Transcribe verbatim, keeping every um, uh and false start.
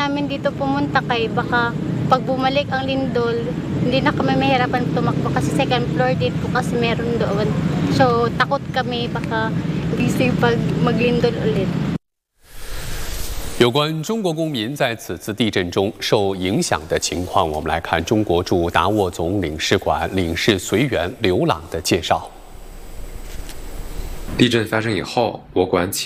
namin dito pumunta kay baka pag bumalik ang lindol, hindi na kami mahirapan tumakbo kasi second floor dito kasi meron doon. So takot kami baka gising pag maglindol ulit. 有关中国公民在此次地震中受影响的情况，我们来看中国驻达沃总领事馆领事随员刘朗的介绍。 地震发生以后，我馆启